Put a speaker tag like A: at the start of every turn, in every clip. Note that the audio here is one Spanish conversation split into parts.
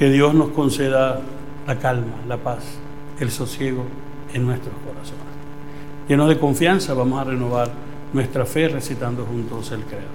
A: Que Dios nos conceda la calma, la paz, el sosiego en nuestros corazones. Llenos de confianza, vamos a renovar nuestra fe recitando juntos el credo.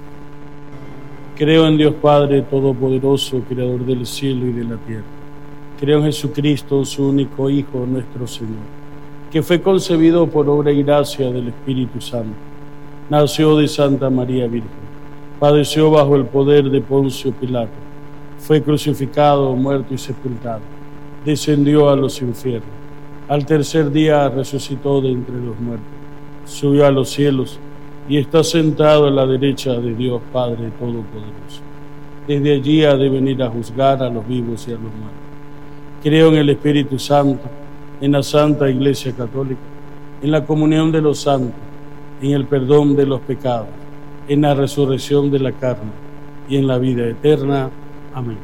B: Creo en Dios Padre Todopoderoso, Creador del cielo y de la tierra. Creo en Jesucristo, su único Hijo, nuestro Señor, que fue concebido por obra y gracia del Espíritu Santo. Nació de Santa María Virgen. Padeció bajo el poder de Poncio Pilato. Fue crucificado, muerto y sepultado. Descendió a los infiernos. Al tercer día resucitó de entre los muertos. Subió a los cielos y está sentado a la derecha de Dios Padre Todopoderoso. Desde allí ha de venir a juzgar a los vivos y a los muertos. Creo en el Espíritu Santo, en la Santa Iglesia Católica, en la comunión de los santos, en el perdón de los pecados, en la resurrección de la carne y en la vida eterna. Amén.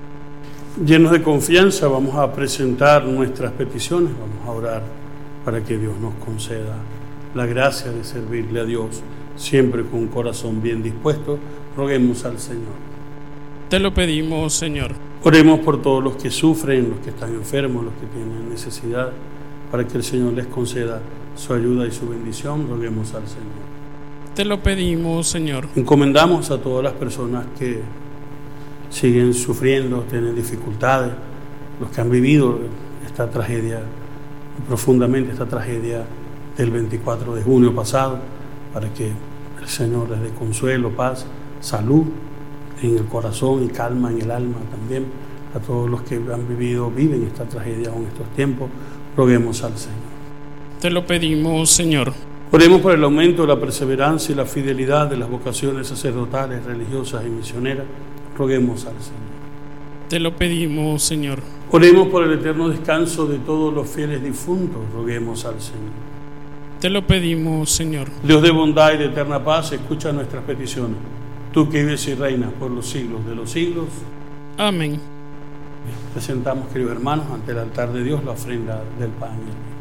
A: Llenos de confianza, vamos a presentar nuestras peticiones, vamos a orar para que Dios nos conceda la gracia de servirle a Dios, siempre con un corazón bien dispuesto. Roguemos al Señor.
C: Te lo pedimos, Señor.
A: Oremos por todos los que sufren, los que están enfermos, los que tienen necesidad, para que el Señor les conceda su ayuda y su bendición. Roguemos al Señor.
C: Te lo pedimos, Señor.
A: Encomendamos a todas las personas que siguen sufriendo, tienen dificultades, los que han vivido esta tragedia, profundamente esta tragedia del 24 de junio pasado, para que el Señor les dé consuelo, paz, salud en el corazón y calma en el alma también. A todos los que han vivido, viven esta tragedia en estos tiempos, roguemos al Señor.
C: Te lo pedimos, Señor.
A: Oremos por el aumento de la perseverancia y la fidelidad de las vocaciones sacerdotales, religiosas y misioneras. Roguemos al Señor.
C: Te lo pedimos, Señor.
A: Oremos por el eterno descanso de todos los fieles difuntos. Roguemos al Señor.
C: Te lo pedimos, Señor.
A: Dios de bondad y de eterna paz, escucha nuestras peticiones. Tú que vives y reinas por los siglos de los siglos.
C: Amén.
A: Presentamos, queridos hermanos, ante el altar de Dios la ofrenda del pan y el vino.